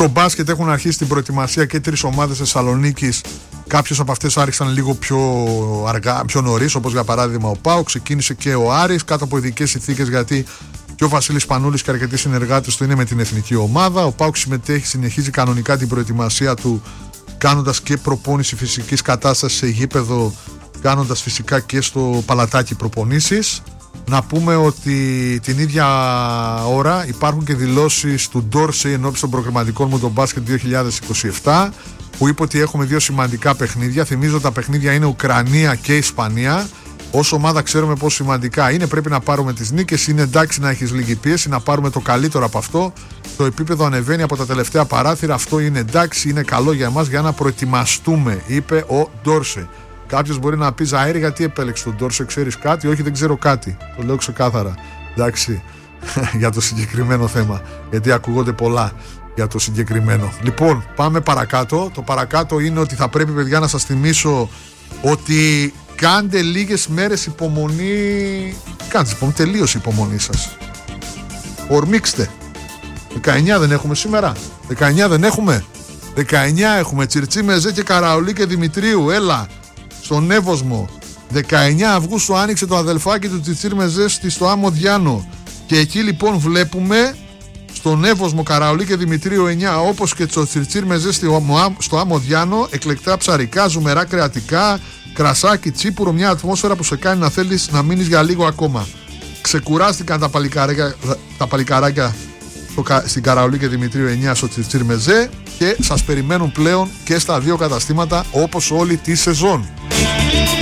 Στο μπάσκετ έχουν αρχίσει την προετοιμασία και 3 ομάδες Θεσσαλονίκης. Κάποιες από αυτές άρχισαν λίγο πιο αργά, πιο νωρίς, όπως για παράδειγμα ο ΠΑΟΚ. Ξεκίνησε και ο Άρης κάτω από ειδικές συνθήκες, γιατί και ο Βασίλης Πανούλης και αρκετοί συνεργάτες του είναι με την εθνική ομάδα. Ο ΠΑΟΚ συμμετέχει, συνεχίζει κανονικά την προετοιμασία του, κάνοντας και προπόνηση φυσικής κατάστασης σε γήπεδο, κάνοντας φυσικά και στο παλατάκι προπονήσεις. Να πούμε ότι την ίδια ώρα υπάρχουν και δηλώσεις του Ντόρσεϊ ενώπιση των προγραμματικών μου τον μπάσκετ 2027, που είπε ότι έχουμε 2 σημαντικά παιχνίδια. Θυμίζω τα παιχνίδια είναι Ουκρανία και Ισπανία. Ως ομάδα ξέρουμε πόσο σημαντικά είναι. Πρέπει να πάρουμε τις νίκες. Είναι εντάξει να έχεις λίγη πίεση, να πάρουμε το καλύτερο από αυτό. Το επίπεδο ανεβαίνει από τα τελευταία παράθυρα. Αυτό είναι εντάξει, είναι καλό για εμάς για να προετοιμαστούμε, είπε ο Ντόρσεϊ. Κάποιος μπορεί να πει Ζαέρη, γιατί επέλεξε τον Ντόρσεϊ, ξέρεις κάτι? Όχι, δεν ξέρω κάτι. Το λέω ξεκάθαρα. Εντάξει, για το συγκεκριμένο θέμα. Γιατί ακούγονται πολλά για το συγκεκριμένο. Λοιπόν, πάμε παρακάτω. Το παρακάτω είναι ότι θα πρέπει, παιδιά, να σας θυμίσω ότι κάντε λίγες μέρες υπομονή. Κάντε υπομονή, τελείωσε η υπομονή σας. Ορμήξτε. 19 δεν έχουμε σήμερα? 19 δεν έχουμε? 19 έχουμε. Τσιρτσί, Μεζέ και Καραολί και Δημητρίου. Έλα. Στον Εύωσμο. 19 Αυγούστου άνοιξε το αδελφάκι του Τσιρτσίρ Μεζέ στο Άμμο Διάνο. Και εκεί λοιπόν βλέπουμε στον Εύωσμο, Καραολί και Δημητρίου 9, όπως και το Τσιρτσίρ Μεζέ στο Άμμο Διάνο, εκλεκτά ψαρικά, ζουμερά κρεατικά, κρασάκι, τσίπουρο, μια ατμόσφαιρα που σε κάνει να θέλεις να μείνεις για λίγο ακόμα. Ξεκουράστηκαν τα παλικαράκια στην Καραολί και Δημητρίου 9 στο Τσιρτσίρ Μεζέ και σας περιμένουν πλέον και στα 2 καταστήματα όπως όλη τη σεζόν.